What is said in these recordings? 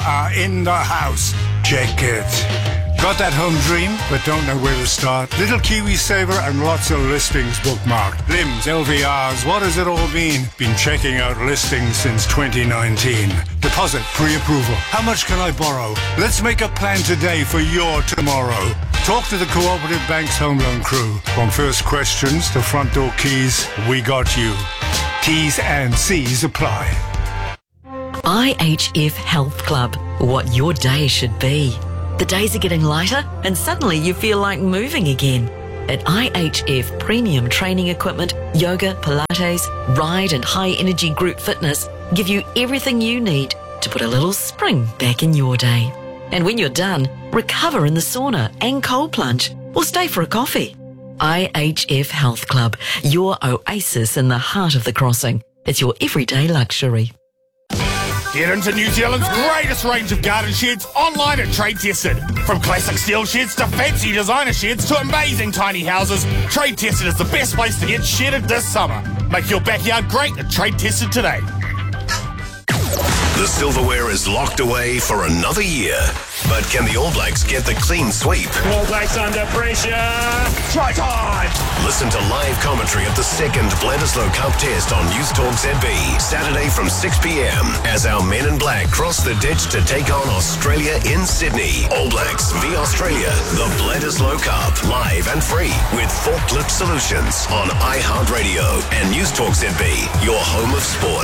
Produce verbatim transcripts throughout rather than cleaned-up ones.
are in the house. Check it. Got that home dream, but don't know where to start? Little Kiwi Saver and lots of listings bookmarked. Limbs, L V Rs, what does it all mean? Been checking out listings since twenty nineteen. Deposit, pre-approval. How much can I borrow? Let's make a plan today for your tomorrow. Talk to the Cooperative Bank's home loan crew. From first questions to front door keys, we got you. T's and C's apply. I H F Health Club. What your day should be. The days are getting lighter and suddenly you feel like moving again. At I H F Premium Training Equipment, yoga, Pilates, ride and high energy group fitness give you everything you need to put a little spring back in your day. And when you're done, recover in the sauna and cold plunge or stay for a coffee. I H F Health Club, your oasis in the heart of the crossing. It's your everyday luxury. Get into New Zealand's greatest range of garden sheds online at Trade Tested. From classic steel sheds to fancy designer sheds to amazing tiny houses, Trade Tested is the best place to get shedded this summer. Make your backyard great at Trade Tested today. The silverware is locked away for another year. But can the All Blacks get the clean sweep? All Blacks under pressure. Try time. Listen to live commentary of the second Bledisloe Cup test on News Talk Z B, Saturday from six p.m. as our men in black cross the ditch to take on Australia in Sydney. All Blacks v Australia, the Bledisloe Cup, live and free with Forklift Solutions on iHeartRadio and News Talk Z B, your home of sport.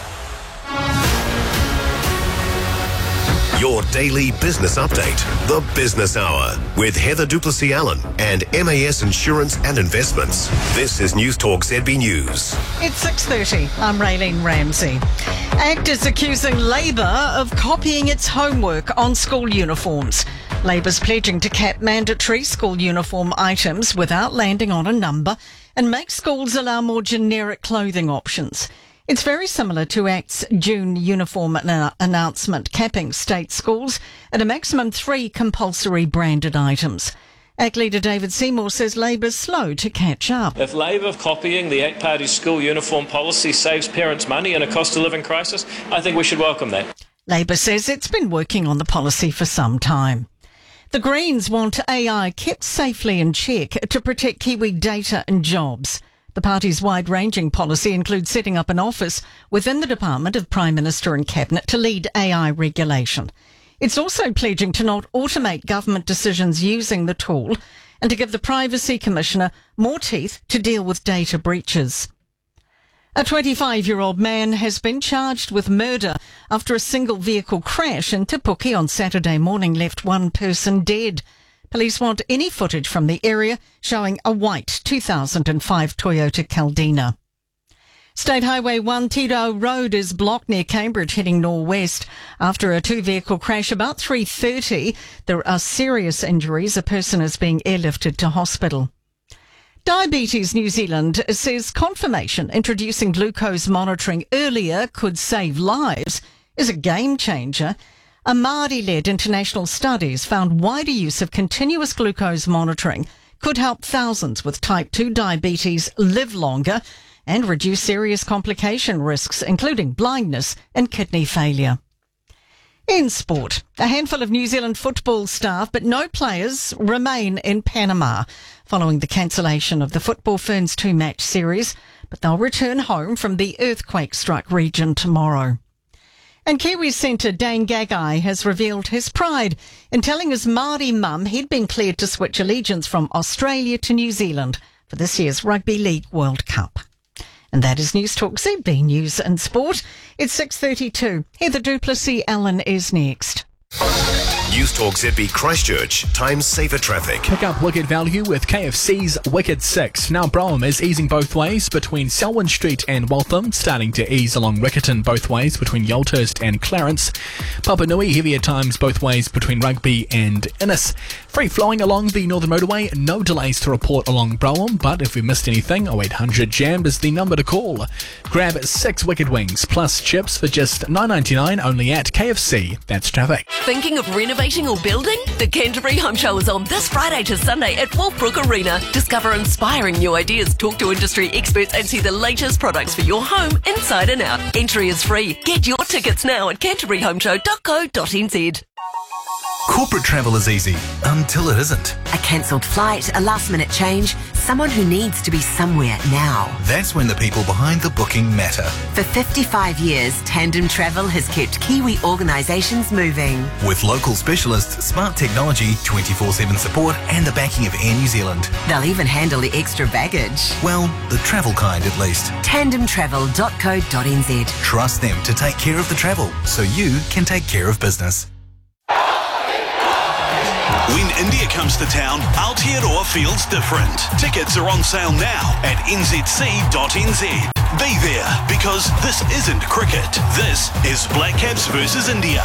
Your daily business update, The Business Hour, with Heather Duplessis-Allen and M A S Insurance and Investments. This is News Talk Z B News. It's six thirty. I'm Raylene Ramsey. ACT is accusing Labour of copying its homework on school uniforms. Labour's pledging to cap mandatory school uniform items without landing on a number and make schools allow more generic clothing options. It's very similar to ACT's June uniform an- announcement, capping state schools at a maximum three compulsory branded items. ACT leader David Seymour says Labour's slow to catch up. If Labour copying the ACT Party's school uniform policy saves parents money in a cost of living crisis, I think we should welcome that. Labour says it's been working on the policy for some time. The Greens want A I kept safely in check to protect Kiwi data and jobs. The party's wide-ranging policy includes setting up an office within the Department of Prime Minister and Cabinet to lead A I regulation. It's also pledging to not automate government decisions using the tool and to give the Privacy Commissioner more teeth to deal with data breaches. A twenty-five-year-old man has been charged with murder after a single vehicle crash in Te Puke on Saturday morning left one person dead. Police want any footage from the area showing a white two thousand five Toyota Caldina. State Highway one Tito Road is blocked near Cambridge heading northwest after a two-vehicle crash about three thirty. There are serious injuries. A person is being airlifted to hospital. Diabetes New Zealand says confirmation introducing glucose monitoring earlier could save lives is a game changer. A Māori-led international studies found wider use of continuous glucose monitoring could help thousands with type two diabetes live longer and reduce serious complication risks, including blindness and kidney failure. In sport, a handful of New Zealand football staff, but no players, remain in Panama following the cancellation of the Football Ferns two-match series, but they'll return home from the earthquake-struck region tomorrow. And Kiwi centre Dane Gagai has revealed his pride in telling his Māori mum he'd been cleared to switch allegiance from Australia to New Zealand for this year's Rugby League World Cup. And that is News Talk Z B News and Sport. It's six thirty-two. Heather Duplessis-Allen is next. News Talk Z B Christchurch, time saver traffic. Pick up wicked value with K F C's Wicked six. Now Brougham is easing both ways between Selwyn Street and Waltham, starting to ease along Riccarton both ways between Yalthurst and Clarence. Papanui, heavier times both ways between Rugby and Innis. Free flowing along the Northern Motorway, no delays to report along Brougham, but if we missed anything, oh eight hundred jammed is the number to call. Grab six Wicked Wings plus chips for just nine ninety-nine only at K F C. That's traffic. Thinking of renovating renovating or building? The Canterbury Home Show is on this Friday to Sunday at Wolfbrook Arena. Discover inspiring new ideas, talk to industry experts and see the latest products for your home inside and out. Entry is free. Get your tickets now at canterbury home show dot co dot n z. Corporate travel is easy, until it isn't. A cancelled flight, a last minute change, someone who needs to be somewhere now. That's when the people behind the booking matter. For fifty-five years, Tandem Travel has kept Kiwi organisations moving. With local specialists, smart technology, twenty-four seven support and the backing of Air New Zealand. They'll even handle the extra baggage. Well, the travel kind at least. tandem travel dot co dot n z. Trust them to take care of the travel, so you can take care of business. When India comes to town, Aotearoa feels different. Tickets are on sale now at n z c dot n z. Be there, because this isn't cricket. This is Black Caps versus India.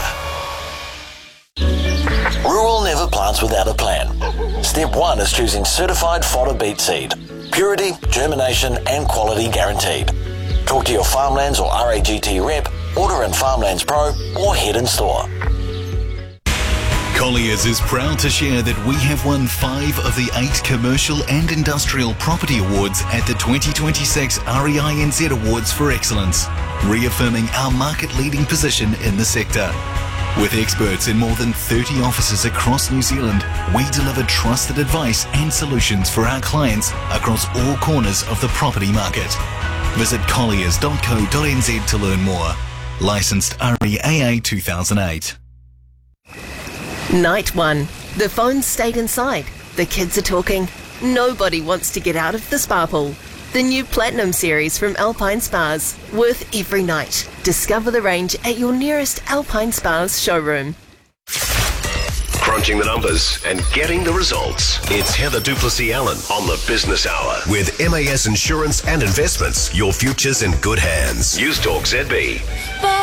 Rural never plants without a plan. Step one is choosing certified fodder beet seed. Purity, germination and quality guaranteed. Talk to your Farmlands or R A G T rep, order in Farmlands Pro or head in store. Colliers is proud to share that we have won five of the eight commercial and industrial property awards at the twenty twenty-six R E I N Z Awards for Excellence, reaffirming our market-leading position in the sector. With experts in more than thirty offices across New Zealand, we deliver trusted advice and solutions for our clients across all corners of the property market. Visit colliers dot co dot n z to learn more. Licensed R E A A two thousand eight. Night one. The phones stayed inside. The kids are talking. Nobody wants to get out of the spa pool. The new Platinum series from Alpine Spas. Worth every night. Discover the range at your nearest Alpine Spas showroom. Crunching the numbers and getting the results. It's Heather Duplessis-Allen on the Business Hour. With M A S Insurance and Investments, your future's in good hands. News Talk Z B.